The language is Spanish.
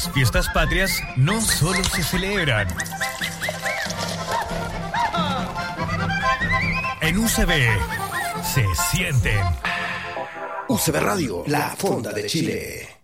Las fiestas patrias no solo se celebran. En UCB se sienten. UCB Radio, la fonda de Chile.